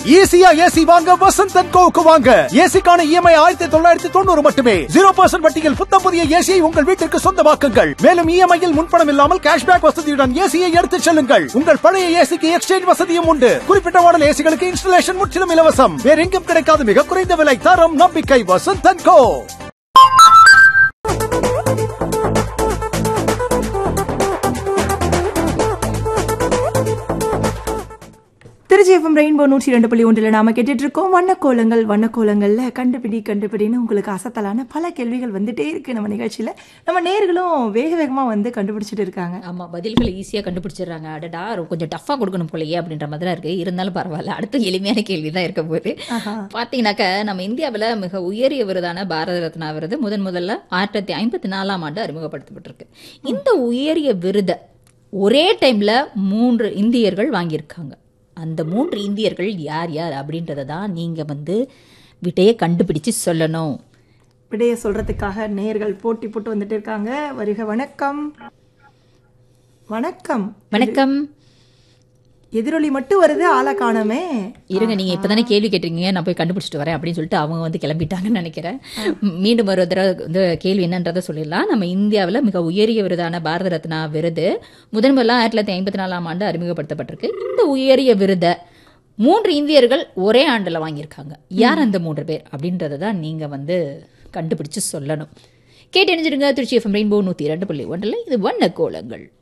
ஈஸியா ஏசி வாங்க வசந்த் அண்ட் கோவுக்கு வாங்க. ஏசிக்கான EMI 1990 மட்டுமே. 0% வட்டியில் புத்தம் புதிய ஏசியை உங்கள் வீட்டிற்கு சொந்தமாக்குங்கள். மேலும் EMI-யில் முன்பணம் இல்லாமல் கேஷ்பேக் வசதியுடன் ஏசியை எடுத்துச் செல்லுங்கள். உங்கள் பழைய ஏசிக்கு எக்ஸ்சேஞ்ச் வசதியும் உண்டு. குறிப்பிட்ட மாடல் ஏசிகளுக்கு இன்ஸ்டாலேஷன் முற்றிலும் இலவசம். வேற எங்கும் கிடைக்காத மிக குறைந்த விலை, தரம், நம்பிக்கை. Vasanth and go. Trichy FM rainbow 102.1 நாம கேட்டுட்டு இருக்கோம். வண்ணக்கோலங்கள்ல கண்டுபிடின்னு உங்களுக்கு அசத்தலான பல கேள்விகள் வந்துட்டே இருக்கு நம்ம நிகழ்ச்சியில. நம்ம நேர்களும் வேகமா வந்து கண்டுபிடிச்சிட்டு இருக்காங்க. ஆமா, பதில்களை ஈஸியா கண்டுபிடிச்சிடுறாங்க. அடடா, கொஞ்சம் டஃபா கொடுக்கணும் போலயே அப்படின்ற மாதிரி இருக்கு. இருந்தாலும் பரவாயில்ல, அடுத்த எளிமையான கேள்வி தான் இருக்க போகுது. பாத்தீங்கன்னாக்க, நம்ம இந்தியாவில் மிக உயரிய விருதான பாரத ரத்னா விருது முதல்ல 1954 அறிமுகப்படுத்தப்பட்டிருக்கு. இந்த உயரிய விருதை ஒரே டைம்ல 3 இந்தியர்கள் வாங்கியிருக்காங்க. அந்த 3 இந்தியர்கள் யார் யார் அப்படின்றத தான் நீங்க வந்து விடையை கண்டுபிடிச்சு சொல்லணும். விடையை சொல்றதுக்காக நேயர்கள் போட்டி போட்டு வந்துட்டு இருக்காங்க. வருக. வணக்கம். வணக்கம். வணக்கம். எதிரொலி மட்டும் வருது, ஆளை காணோமே. இருங்க, நீங்க இப்பதானே கேள்வி கேட்டீங்க, நான் போய் கண்டுபிடிச்சிட்டு வரேன் அப்படின்னு சொல்லிட்டு அவங்க வந்து கிளம்பிட்டாங்கன்னு நினைக்கிறேன். மீண்டும் ஒரு தடவை வந்து கேள்வி என்னன்றதை சொல்லிடலாம். நம்ம இந்தியாவில் மிக உயரிய விருதான பாரத ரத்னா விருது முதல்ல 1954 அறிமுகப்படுத்தப்பட்டிருக்கு. இந்த உயரிய விருதை 3 இந்தியர்கள் ஒரே ஆண்டுல வாங்கியிருக்காங்க. யார் அந்த 3 பேர் அப்படின்றத தான் நீங்க வந்து கண்டுபிடிச்சு சொல்லணும். கேட்டு இணைஞ்சிருங்க. Trichy FM rainbow 102.1. இது வண்ணக்கோலங்கள்.